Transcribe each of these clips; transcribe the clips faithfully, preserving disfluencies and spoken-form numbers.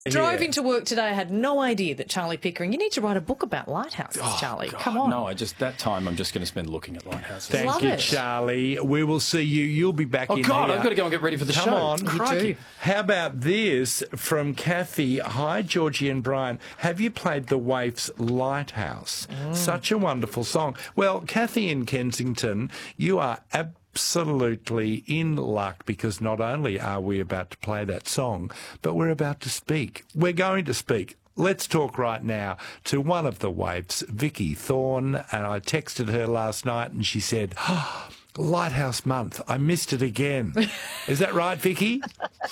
Drove Yeah. into work today. I had no idea that Charlie Pickering. You need to write a book about lighthouses, Oh, Charlie. God, Come on. No, I just that time I'm just going to spend looking at lighthouses. Thank Love you, it. Charlie. We will see you. You'll be back Oh in God, here. I've got to go and get ready for the Come show. on. You Crikey. do. How about this from Kathy? Hi, Georgie and Brian. Have you played the Waifs Lighthouse? Such a wonderful song. Well, Kathy in Kensington, you are absolutely in luck because not only are we about to play that song, but we're about to speak. We're going to speak. Let's talk right now to one of the Waifs, Vicky Thorne, and I texted her last night and she said, oh, Lighthouse Month, I missed it again. Is that right, Vicky?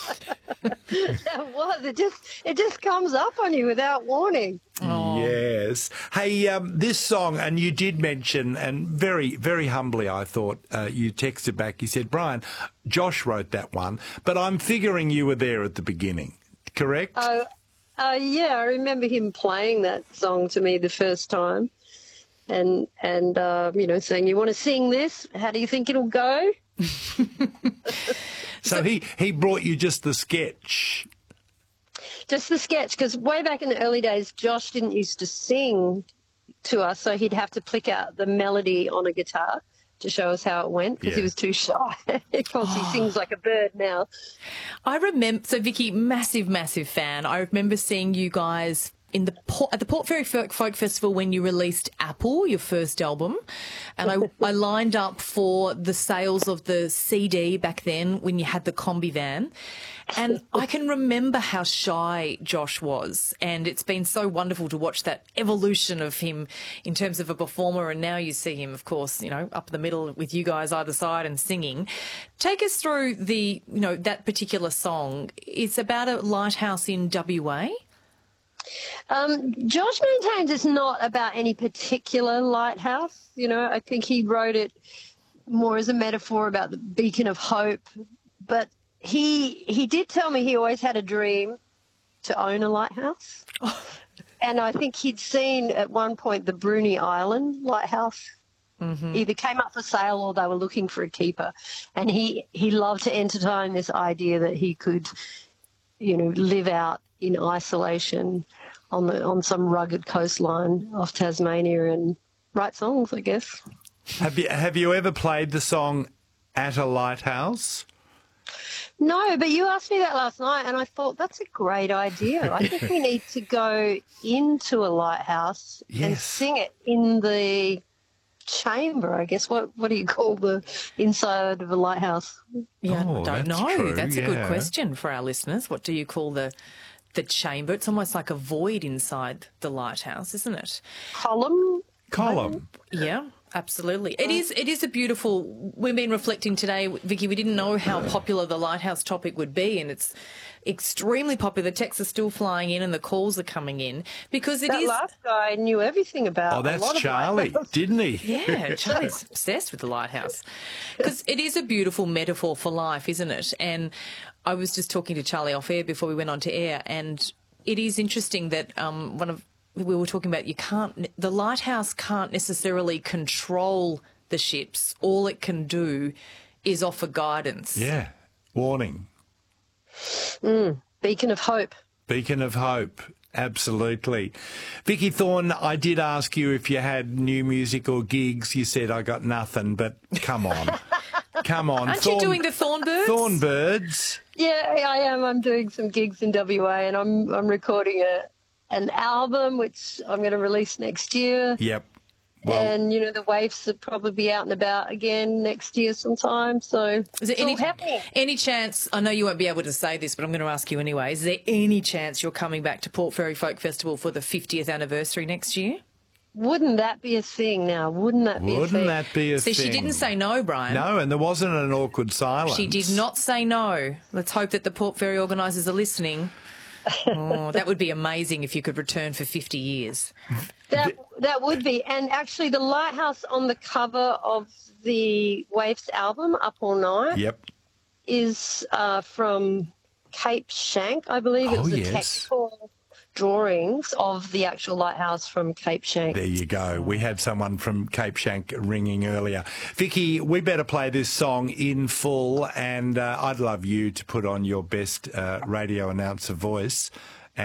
It was. It just it just comes up on you without warning. Yes. Hey, um, this song, and you did mention, and very, very humbly, I thought, uh, you texted back, you said, Brian, Josh wrote that one, but I'm figuring you were there at the beginning, correct? Oh, uh, yeah, I remember him playing that song to me the first time, and and uh, you know, saying, "You want to sing this? How do you think it'll go?" so he, he brought you just the sketch. Just the sketch, because way back in the early days, Josh didn't used to sing to us, so he'd have to plick out the melody on a guitar to show us how it went because Yeah. he was too shy. Of course, he sings like a bird now. I remember, so Vicky, massive, massive fan. I remember seeing you guys in the Port, at the Port Fairy Folk, Folk Festival when you released Apple, your first album, and I, I lined up for the sales of the C D back then when you had the combi van, and I can remember how shy Josh was, and it's been so wonderful to watch that evolution of him in terms of a performer, and now you see him, of course, you know, up the middle with you guys either side and singing. Take us through the, you know, that particular song. It's about a lighthouse in W A. Um, Josh maintains it's not about any particular lighthouse. You know, I think he wrote it more as a metaphor about the beacon of hope. But he he did tell me he always had a dream to own a lighthouse. And I think he'd seen at one point the Bruny Island lighthouse. Mm-hmm. Either came up for sale or they were looking for a keeper. And he, he loved to entertain this idea that he could, you know, live out in isolation on the on some rugged coastline off Tasmania and write songs, I guess. Have you, have you ever played the song At a Lighthouse? No, but you asked me that last night and I thought that's a great idea. I think we need to go into a lighthouse and Yes. sing it in the chamber, I guess. What what do you call the inside of a lighthouse? Yeah, Oh, I don't that's know. true, That's a good yeah. question for our listeners. What do you call the the chamber? It's almost like a void inside the lighthouse, isn't it? Column? Column. Yeah, absolutely. It is. It is a beautiful. We've been reflecting today, Vicky. We didn't know how popular the lighthouse topic would be, and it's extremely popular. The texts are still flying in, and the calls are coming in because it That is. last guy knew everything about Oh, a that's lot of Charlie, lighthouses. didn't he? Yeah, Charlie's obsessed with the lighthouse because it is a beautiful metaphor for life, isn't it? And I was just talking to Charlie off air before we went on to air, and it is interesting that um, one of we were talking about you can't the lighthouse can't necessarily control the ships. All it can do is offer guidance. Yeah. Warning. Beacon of hope. Beacon of hope. Absolutely. Vicky Thorne, I did ask you if you had new music or gigs. You said I got nothing, but come on. Come on. Aren't Thorn- you doing the Thornbirds? Thornbirds? Yeah, I am. I'm doing some gigs in W A and I'm I'm recording a an album which I'm going to release next year. Yep. Well, And, you know, the Waifs will probably be out and about again next year sometime. So Is there it's any all happening. any chance? I know you won't be able to say this, but I'm going to ask you anyway. Is there any chance you're coming back to Port Fairy Folk Festival for the fiftieth anniversary next year? Wouldn't that be a thing now? Wouldn't that be a wouldn't thing? that be a See, thing? she didn't say no, Brian. No, and there wasn't an awkward silence. She did not say no. Let's hope that the Port Fairy organisers are listening. Oh, that would be amazing if you could return for fifty years. That that would be. And actually the lighthouse on the cover of the Waifs album, Up All Night, Yep. is uh, from Cape Shank, I believe. It Oh, was the yes. technical drawings of the actual lighthouse from Cape Shank. There you go. We had someone from Cape Shank ringing earlier. Vicky, we better play this song in full, and uh, I'd love you to put on your best uh, radio announcer voice